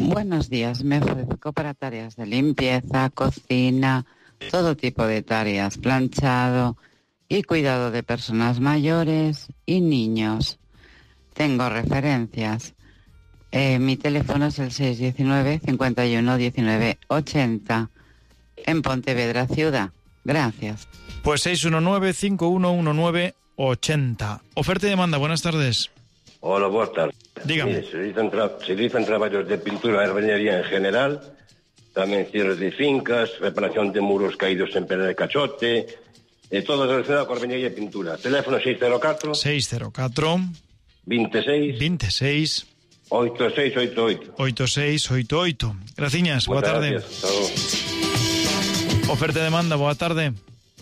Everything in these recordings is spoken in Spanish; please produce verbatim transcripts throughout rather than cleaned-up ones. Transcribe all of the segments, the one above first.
Buenos días, me ofrezco para tareas de limpieza, cocina, todo tipo de tareas, planchado y cuidado de personas mayores y niños. Tengo referencias. Eh, mi teléfono es el seis uno nueve, cincuenta y uno, diecinueve, ochenta en Pontevedra Ciudad. Gracias. Pues seis uno nueve, cincuenta y uno, diecinueve, ochenta. Oferta y demanda, buenas tardes. Hola, boas tardes. Dígame. Mire, se realizan, tra- se realizan traballos de pintura e albañería en general, tamén cierres de fincas, reparación de muros caídos en pedra de cachote, e todo relacionado con albañería e pintura. Teléfono seis cero catro, seis cero catro, veintiséis, veintiséis, ochenta y seis ochenta y ocho. ochenta y seis ochenta y ocho. Graciñas, boa Muchas tarde. gracias. Hasta luego. Oferta y demanda, boa tarde.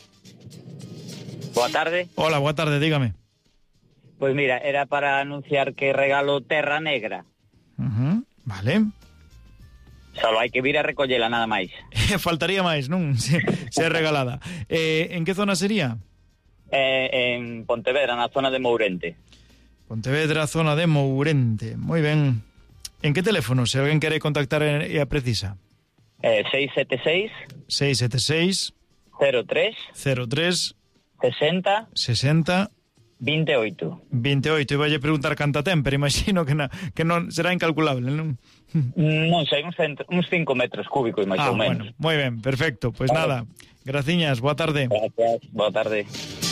Boa tarde. Hola, boa tarde, dígame. Pois mira, era para anunciar que regalo Terra Negra. Uh-huh. Vale. Solo hai que vir a recollela, nada máis. Faltaría máis, non? Se, se é regalada. Eh, en que zona sería? Eh, en Pontevedra, na zona de Mourente. Pontevedra, zona de Mourente. Moi ben. En que teléfono? Se alguén quere contactar e a precisa. Eh, seis sete seis, seis sete seis, cero tres, cero tres, sesenta, sesenta, veintiocho. veintiocho. E vai preguntar canta ten, pero imagino que, na, que non será incalculable, non? Non sei, uns, cent, uns cinco metros cúbicos, máis ah, ou menos. Bueno, moi ben, perfecto. Pois pues nada, graciñas, boa tarde. Gracias, boa tarde.